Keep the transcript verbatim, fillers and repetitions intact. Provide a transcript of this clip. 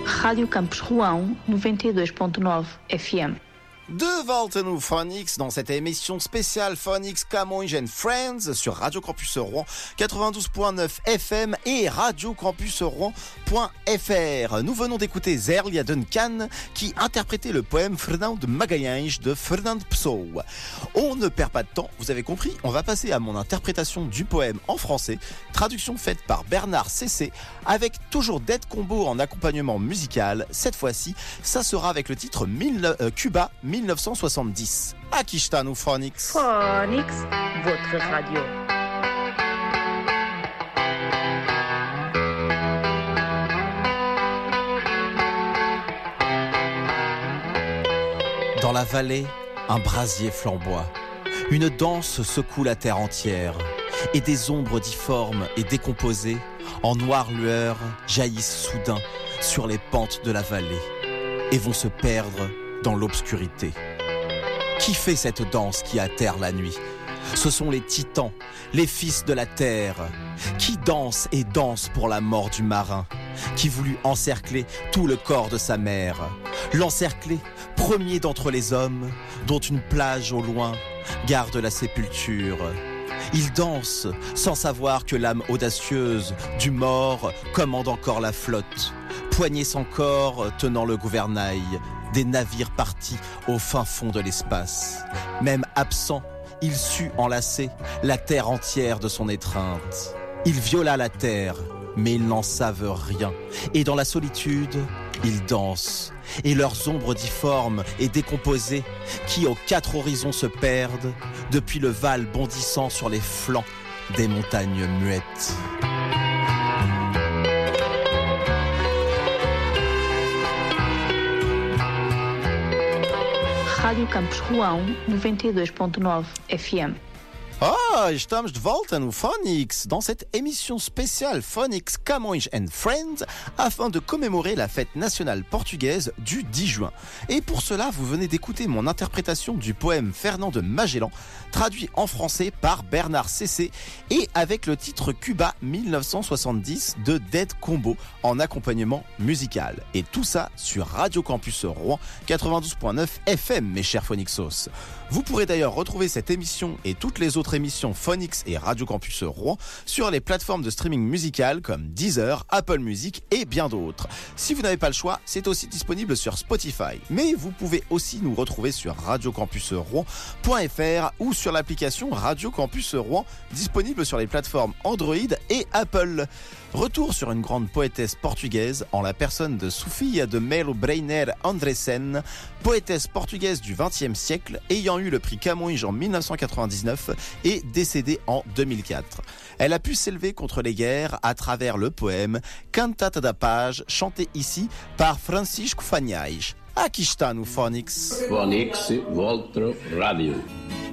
Rádio Campus Rouen, noventa e dois ponto nove F M. De volta no Phonix dans cette émission spéciale Phonix Camões and Friends sur Radio Campus Rouen quatre-vingt-douze point neuf F M et radio campus rouen point f r. Nous venons d'écouter Zélia Duncan qui interprétait le poème Fernão de Magalhães de Fernando Pessoa. On ne perd pas de temps, vous avez compris, on va passer à mon interprétation du poème en français, traduction faite par Bernard Cessé, avec toujours Dead Combo en accompagnement musical. Cette fois-ci, ça sera avec le titre mille, euh, Cuba dix-neuf cent soixante-dix. Aqui está no Phonix. Phonix, votre radio. Dans la vallée, un brasier flamboie. Une danse secoue la terre entière. Et des ombres difformes et décomposées, en noire lueur, jaillissent soudain sur les pentes de la vallée et vont se perdre dans l'obscurité. Qui fait cette danse qui atterre la nuit ? Ce sont les titans, les fils de la terre, qui dansent et dansent pour la mort du marin, qui voulut encercler tout le corps de sa mère. L'encercler, premier d'entre les hommes, dont une plage au loin garde la sépulture. Il danse sans savoir que l'âme audacieuse du mort commande encore la flotte, poignée sans corps tenant le gouvernail des navires partis au fin fond de l'espace. Même absent, il sut enlacer la terre entière de son étreinte. Il viola la terre, mais ils n'en savent rien. Et dans la solitude, ils dansent. Et leurs ombres difformes et décomposées, qui aux quatre horizons se perdent, depuis le Val bondissant sur les flancs des montagnes muettes. Rádio Campus Rouen, noventa e dois ponto nove F M. Ah, estamos de volta no Phonix, dans cette émission spéciale Phonix Camões and Friends, afin de commémorer la fête nationale portugaise du dix juin. Et pour cela, vous venez d'écouter mon interprétation du poème Fernão de Magellan, traduit en français par Bernard Cessé, et avec le titre Cuba dix-neuf cent soixante-dix de Dead Combo en accompagnement musical. Et tout ça sur Radio Campus Rouen quatre-vingt-douze point neuf F M, mes chers Phonixos. Vous pourrez d'ailleurs retrouver cette émission et toutes les autres émissions Phonix et Radio Campus Rouen sur les plateformes de streaming musical comme Deezer, Apple Music et bien d'autres. Si vous n'avez pas le choix, c'est aussi disponible sur Spotify. Mais vous pouvez aussi nous retrouver sur radio campus rouen point f r ou sur l'application Radio Campus Rouen, disponible sur les plateformes Android et Apple. Retour sur une grande poétesse portugaise en la personne de Sofia de Melo Breiner Andresen, poétesse portugaise du vingtième siècle, ayant eu le prix Camões en dix-neuf cent quatre-vingt-dix-neuf et décédée en deux mille quatre. Elle a pu s'élever contre les guerres à travers le poème Cantata da Paz, chanté ici par Francisco Fanhais. Aqui está no Phonix. Phonix, votre radio.